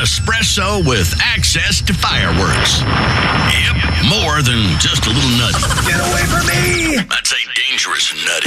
espresso with access to fireworks. Yep, more than just a little nutty. Get away from me! I'd say dangerous nutty.